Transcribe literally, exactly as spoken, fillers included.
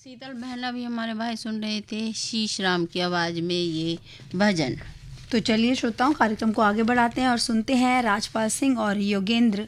शीतल बहन अभी हमारे भाई सुन रहे थे शीश राम की आवाज़ में ये भजन। तो चलिए श्रोताओं, कार्यक्रम को आगे बढ़ाते हैं और सुनते हैं राजपाल सिंह और योगेंद्र